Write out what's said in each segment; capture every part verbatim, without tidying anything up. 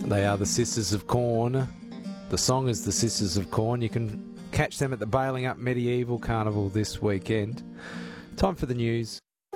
They are the Sisters of Corn. The song is the Sisters of Corn. You can catch them at the Bailing Up Medieval Carnival this weekend. Time for the news.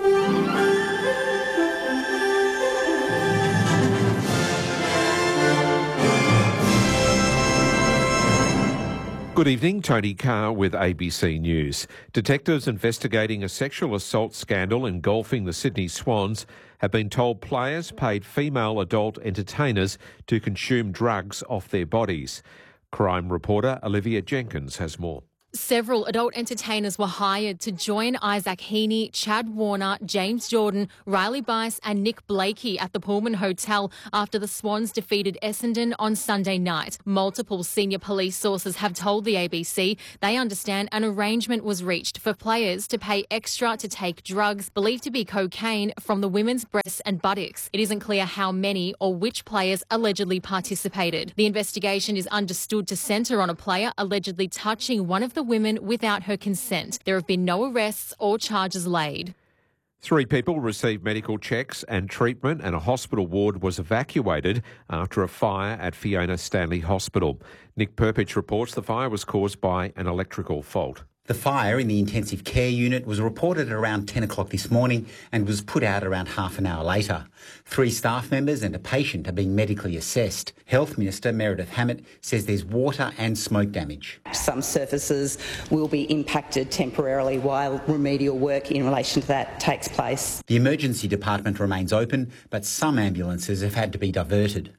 Good evening, Tony Carr with A B C News. Detectives investigating a sexual assault scandal engulfing the Sydney Swans have been told players paid female adult entertainers to consume drugs off their bodies. Crime reporter Olivia Jenkins has more. Several adult entertainers were hired to join Isaac Heaney, Chad Warner, James Jordan, Riley Bice and Nick Blakey at the Pullman Hotel after the Swans defeated Essendon on Sunday night. Multiple senior police sources have told the A B C they understand an arrangement was reached for players to pay extra to take drugs believed to be cocaine from the women's breasts and buttocks. It isn't clear how many or which players allegedly participated. The investigation is understood to centre on a player allegedly touching one of the women without her consent. There have been no arrests or charges laid. Three people received medical checks and treatment, and a hospital ward was evacuated after a fire at Fiona Stanley Hospital. Nick Perpich reports the fire was caused by an electrical fault. The fire in the intensive care unit was reported at around ten o'clock this morning and was put out around half an hour later. Three staff members and a patient are being medically assessed. Health Minister Meredith Hammett says there's water and smoke damage. Some surfaces will be impacted temporarily while remedial work in relation to that takes place. The emergency department remains open, but some ambulances have had to be diverted.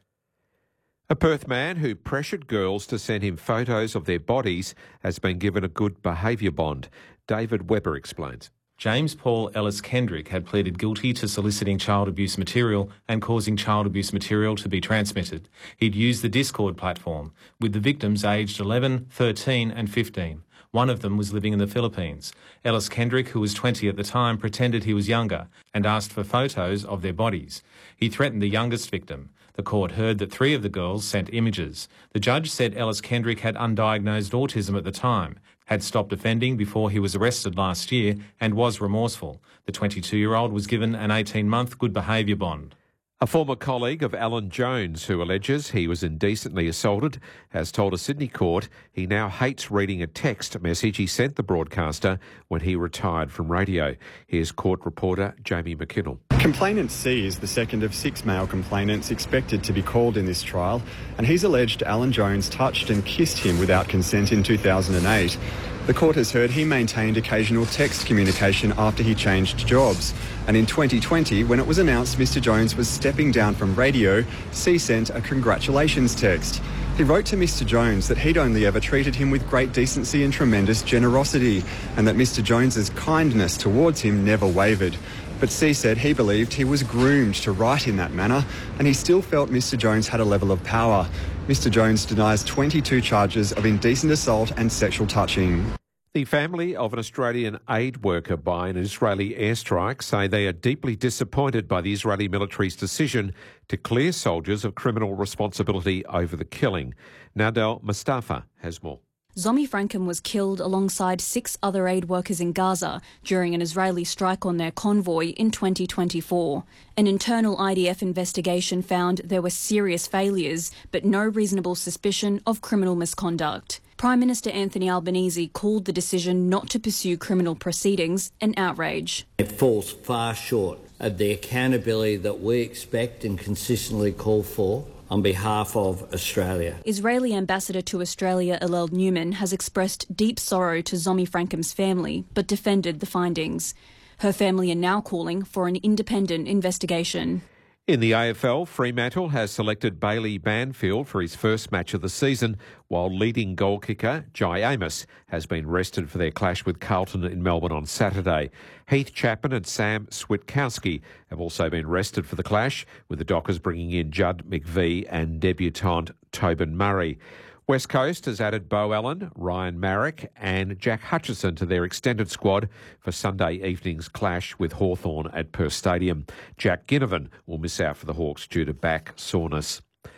A Perth man who pressured girls to send him photos of their bodies has been given a good behaviour bond. David Webber explains. James Paul Ellis Kendrick had pleaded guilty to soliciting child abuse material and causing child abuse material to be transmitted. He'd used the Discord platform, with the victims aged eleven, thirteen and fifteen. One of them was living in the Philippines. Ellis Kendrick, who was twenty at the time, pretended he was younger and asked for photos of their bodies. He threatened the youngest victim. The court heard that three of the girls sent images. The judge said Ellis Kendrick had undiagnosed autism at the time, had stopped offending before he was arrested last year and was remorseful. The twenty-two-year-old was given an eighteen-month good behaviour bond. A former colleague of Alan Jones, who alleges he was indecently assaulted, has told a Sydney court he now hates reading a text message he sent the broadcaster when he retired from radio. Here's court reporter Jamie McKinnell. Complainant C is the second of six male complainants expected to be called in this trial, and he's alleged Alan Jones touched and kissed him without consent in two thousand eight. The court has heard he maintained occasional text communication after he changed jobs. And in twenty twenty, when it was announced Mr Jones was stepping down from radio, C sent a congratulations text. He wrote to Mr Jones that he'd only ever treated him with great decency and tremendous generosity, and that Mr Jones's kindness towards him never wavered. But C said he believed he was groomed to write in that manner, and he still felt Mr Jones had a level of power. Mr Jones denies twenty-two charges of indecent assault and sexual touching. The family of an Australian aid worker by an Israeli airstrike say they are deeply disappointed by the Israeli military's decision to clear soldiers of criminal responsibility over the killing. Nadel Mustafa has more. Zomi Franken was killed alongside six other aid workers in Gaza during an Israeli strike on their convoy in twenty twenty-four. An internal I D F investigation found there were serious failures, but no reasonable suspicion of criminal misconduct. Prime Minister Anthony Albanese called the decision not to pursue criminal proceedings an outrage. It falls far short of the accountability that we expect and consistently call for on behalf of Australia. Israeli Ambassador to Australia Elel Newman has expressed deep sorrow to Zomi Franken's family, but defended the findings. Her family are now calling for an independent investigation. In the A F L, Fremantle has selected Bailey Banfield for his first match of the season, while leading goal kicker Jai Amos has been rested for their clash with Carlton in Melbourne on Saturday. Heath Chapman and Sam Switkowski have also been rested for the clash, with the Dockers bringing in Judd McVie and debutant Tobin Murray. West Coast has added Beau Allen, Ryan Marrick and Jack Hutchison to their extended squad for Sunday evening's clash with Hawthorn at Perth Stadium. Jack Ginnivan will miss out for the Hawks due to back soreness.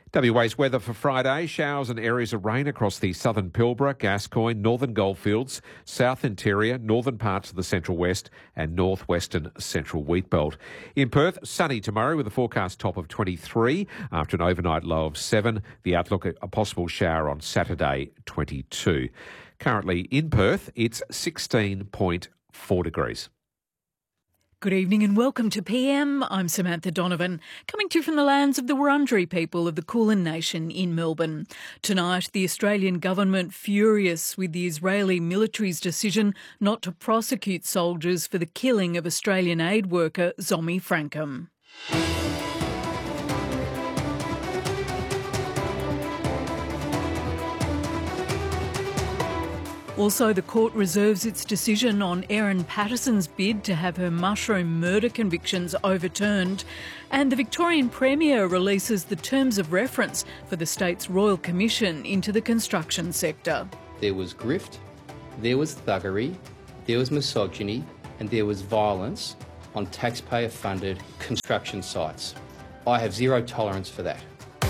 W A's weather for Friday, showers and areas of rain across the southern Pilbara, Gascoyne, northern Goldfields, south interior, northern parts of the central west and northwestern central wheatbelt. In Perth, sunny tomorrow with a forecast top of twenty-three after an overnight low of seven. The outlook, a possible shower on Saturday, twenty-two. Currently in Perth, it's sixteen point four degrees. Good evening and welcome to P M. I'm Samantha Donovan, coming to you from the lands of the Wurundjeri people of the Kulin Nation in Melbourne. Tonight, the Australian government furious with the Israeli military's decision not to prosecute soldiers for the killing of Australian aid worker Zomi Frankum. Also, the court reserves its decision on Erin Patterson's bid to have her mushroom murder convictions overturned, and the Victorian Premier releases the terms of reference for the state's Royal Commission into the construction sector. There was grift, there was thuggery, there was misogyny, and there was violence on taxpayer-funded construction sites. I have zero tolerance for that.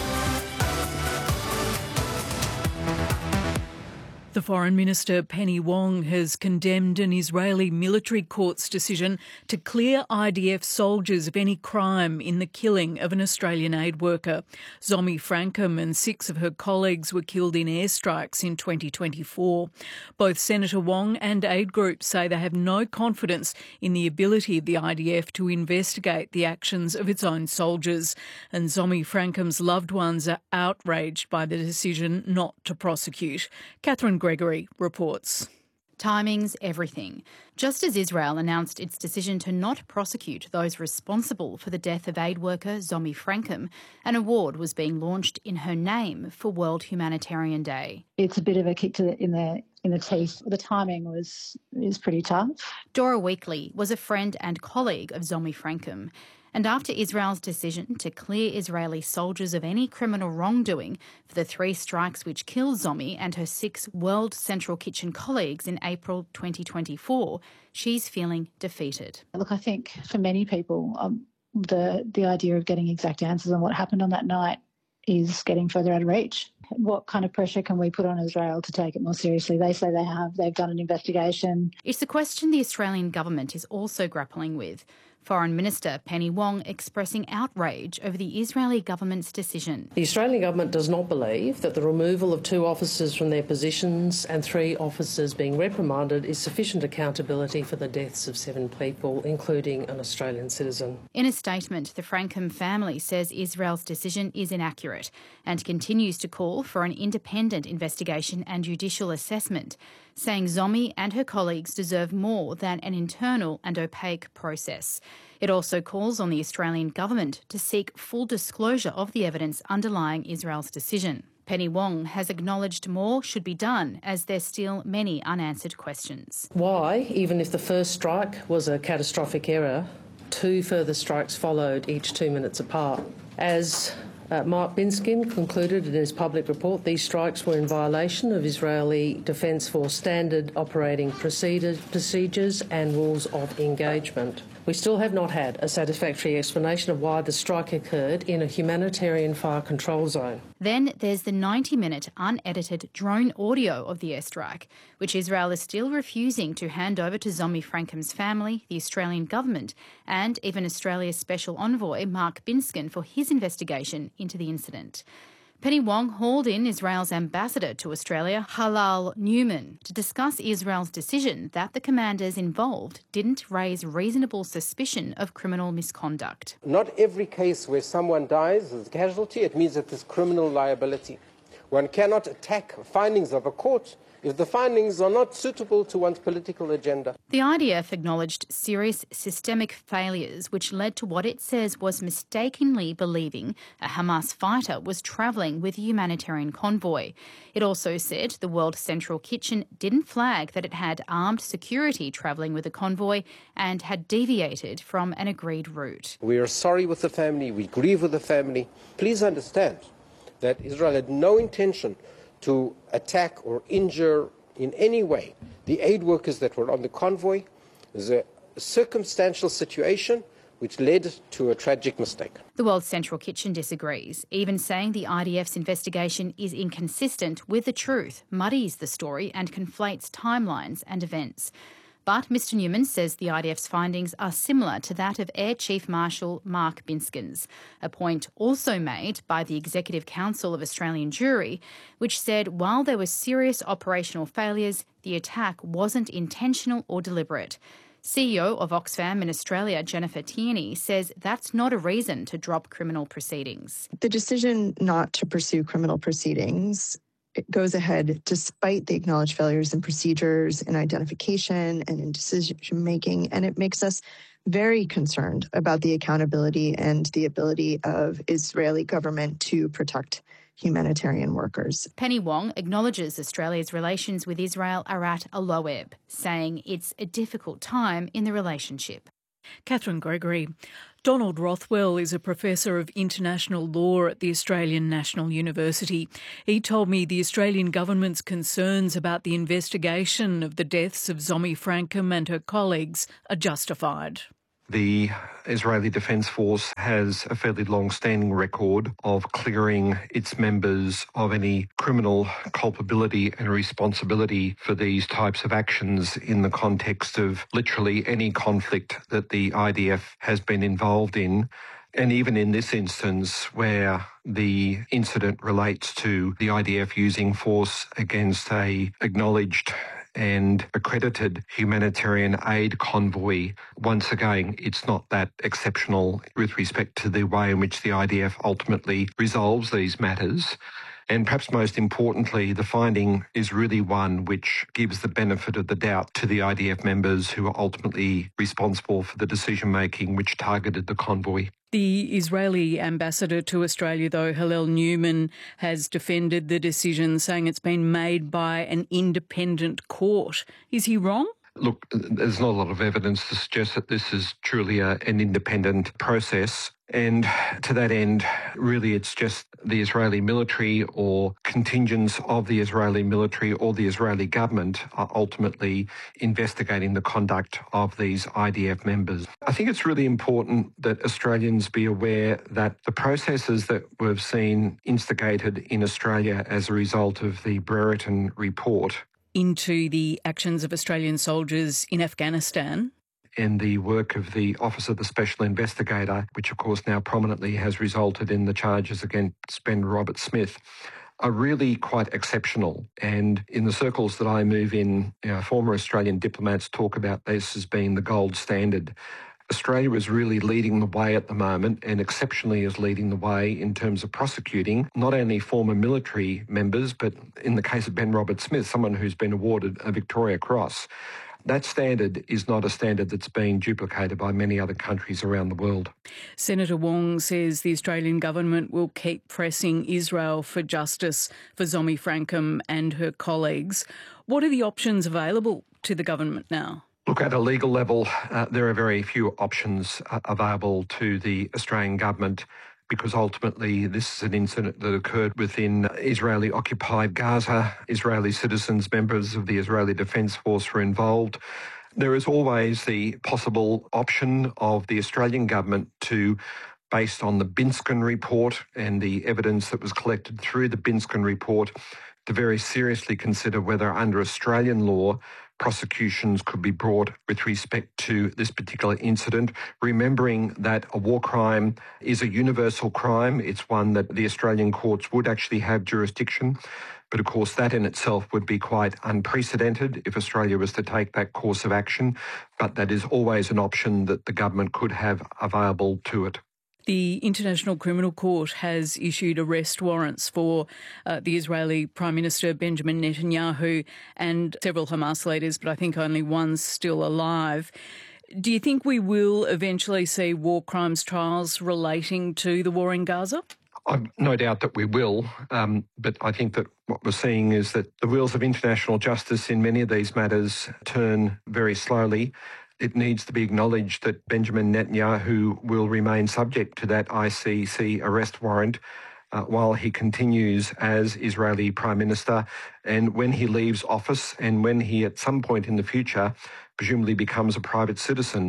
The Foreign Minister, Penny Wong, has condemned an Israeli military court's decision to clear I D F soldiers of any crime in the killing of an Australian aid worker. Zomi Frankum and six of her colleagues were killed in airstrikes in twenty twenty-four. Both Senator Wong and aid groups say they have no confidence in the ability of the I D F to investigate the actions of its own soldiers. And Zomi Frankum's loved ones are outraged by the decision not to prosecute. Catherine Gregory reports. Timing's everything. Just as Israel announced its decision to not prosecute those responsible for the death of aid worker Zomi Frankum, an award was being launched in her name for World Humanitarian Day. It's a bit of a kick to the, in the in the teeth. The timing was is pretty tough. Dora Weekly was a friend and colleague of Zomi Frankum. And after Israel's decision to clear Israeli soldiers of any criminal wrongdoing for the three strikes which killed Zomi and her six World Central Kitchen colleagues in April twenty twenty-four, she's feeling defeated. Look, I think for many people, um, the the idea of getting exact answers on what happened on that night is getting further out of reach. What kind of pressure can we put on Israel to take it more seriously? They say they have. They've done an investigation. It's a question the Australian government is also grappling with. Foreign Minister Penny Wong expressing outrage over the Israeli government's decision. The Australian government does not believe that the removal of two officers from their positions and three officers being reprimanded is sufficient accountability for the deaths of seven people, including an Australian citizen. In a statement, the Frankum family says Israel's decision is inaccurate and continues to call for an independent investigation and judicial assessment, saying Zomi and her colleagues deserve more than an internal and opaque process. It also calls on the Australian government to seek full disclosure of the evidence underlying Israel's decision. Penny Wong has acknowledged more should be done, as there's still many unanswered questions. Why, even if the first strike was a catastrophic error, two further strikes followed, each two minutes apart? As Uh, Mark Binskin concluded in his public report, these strikes were in violation of Israeli Defence Force standard operating procedures and rules of engagement. We still have not had a satisfactory explanation of why the strike occurred in a humanitarian fire control zone. Then there's the ninety-minute unedited drone audio of the airstrike, which Israel is still refusing to hand over to Zomi Frankum's family, the Australian government, and even Australia's Special Envoy Mark Binskin for his investigation into the incident. Penny Wong hauled in Israel's ambassador to Australia, Halal Newman, to discuss Israel's decision that the commanders involved didn't raise reasonable suspicion of criminal misconduct. Not every case where someone dies as a casualty, it means that there's criminal liability. One cannot attack findings of a court if the findings are not suitable to one's political agenda. The I D F acknowledged serious systemic failures which led to what it says was mistakenly believing a Hamas fighter was travelling with a humanitarian convoy. It also said the World Central Kitchen didn't flag that it had armed security travelling with a convoy and had deviated from an agreed route. We are sorry with the family, we grieve with the family. Please understand that Israel had no intention to attack or injure in any way the aid workers that were on the convoy. It was a circumstantial situation which led to a tragic mistake. The World Central Kitchen disagrees, even saying the I D F's investigation is inconsistent with the truth, muddies the story and conflates timelines and events. But Mr Newman says the I D F's findings are similar to that of Air Chief Marshal Mark Binskens, a point also made by the Executive Council of Australian Jewry, which said while there were serious operational failures, the attack wasn't intentional or deliberate. C E O of Oxfam in Australia, Jennifer Tierney, says that's not a reason to drop criminal proceedings. The decision not to pursue criminal proceedings it goes ahead despite the acknowledged failures in procedures, in identification and in decision-making, and it makes us very concerned about the accountability and the ability of Israeli government to protect humanitarian workers. Penny Wong acknowledges Australia's relations with Israel are at a low ebb, saying it's a difficult time in the relationship. Catherine Gregory. Donald Rothwell is a professor of international law at the Australian National University. He told me the Australian government's concerns about the investigation of the deaths of Zomi Frankham and her colleagues are justified. The Israeli Defence Force has a fairly long-standing record of clearing its members of any criminal culpability and responsibility for these types of actions in the context of literally any conflict that the I D F has been involved in. And even in this instance, where the incident relates to the I D F using force against a acknowledged and accredited humanitarian aid convoy, once again, it's not that exceptional with respect to the way in which the I D F ultimately resolves these matters. And perhaps most importantly, the finding is really one which gives the benefit of the doubt to the I D F members who are ultimately responsible for the decision-making which targeted the convoy. The Israeli ambassador to Australia, though, Hillel Newman, has defended the decision, saying it's been made by an independent court. Is he wrong? Look, there's not a lot of evidence to suggest that this is truly a, an independent process. And to that end, really it's just the Israeli military or contingents of the Israeli military or the Israeli government are ultimately investigating the conduct of these I D F members. I think it's really important that Australians be aware that the processes that we've seen instigated in Australia as a result of the Brereton report into the actions of Australian soldiers in Afghanistan and the work of the Office of the Special Investigator, which of course now prominently has resulted in the charges against Ben Roberts-Smith, are really quite exceptional. And in the circles that I move in, you know, former Australian diplomats talk about this as being the gold standard. Australia is really leading the way at the moment and exceptionally is leading the way in terms of prosecuting not only former military members, but in the case of Ben Roberts-Smith, someone who's been awarded a Victoria Cross. That standard is not a standard that's being duplicated by many other countries around the world. Senator Wong says the Australian government will keep pressing Israel for justice for Zomi Frankham and her colleagues. What are the options available to the government now? Look, at a legal level, uh, there are very few options uh, available to the Australian government because ultimately this is an incident that occurred within Israeli-occupied Gaza. Israeli citizens, members of the Israeli Defence Force were involved. There is always the possible option of the Australian government to, based on the Binskin report and the evidence that was collected through the Binskin report, to very seriously consider whether under Australian law prosecutions could be brought with respect to this particular incident, remembering that a war crime is a universal crime. It's one that the Australian courts would actually have jurisdiction. But of course, that in itself would be quite unprecedented if Australia was to take that course of action. But that is always an option that the government could have available to it. The International Criminal Court has issued arrest warrants for uh, the Israeli Prime Minister Benjamin Netanyahu and several Hamas leaders, but I think only one's still alive. Do you think we will eventually see war crimes trials relating to the war in Gaza? I've no doubt that we will, um, but I think that what we're seeing is that the wheels of international justice in many of these matters turn very slowly. It needs to be acknowledged that Benjamin Netanyahu will remain subject to that I C C arrest warrant uh, while he continues as Israeli Prime Minister. And when he leaves office and when he at some point in the future presumably becomes a private citizen,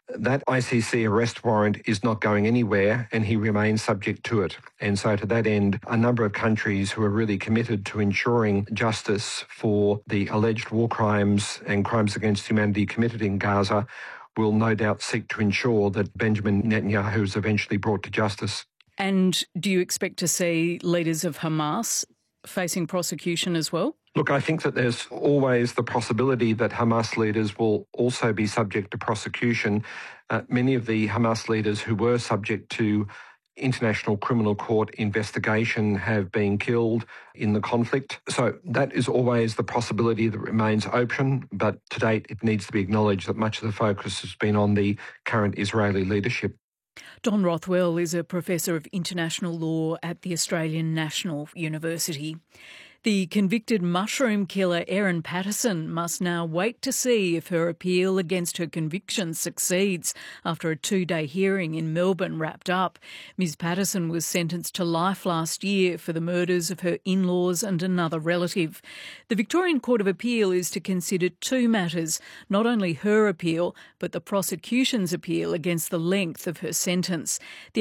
that I C C arrest warrant is not going anywhere and he remains subject to it. And so to that end, a number of countries who are really committed to ensuring justice for the alleged war crimes and crimes against humanity committed in Gaza will no doubt seek to ensure that Benjamin Netanyahu is eventually brought to justice. And do you expect to see leaders of Hamas facing prosecution as well? Look, I think that there's always the possibility that Hamas leaders will also be subject to prosecution. Uh, many of the Hamas leaders who were subject to International Criminal Court investigation have been killed in the conflict. So that is always the possibility that remains open, but to date it needs to be acknowledged that much of the focus has been on the current Israeli leadership. Don Rothwell is a Professor of International Law at the Australian National University. The convicted mushroom killer Erin Patterson must now wait to see if her appeal against her conviction succeeds after a two-day hearing in Melbourne wrapped up. Miz Patterson was sentenced to life last year for the murders of her in-laws and another relative. The Victorian Court of Appeal is to consider two matters, not only her appeal but the prosecution's appeal against the length of her sentence. The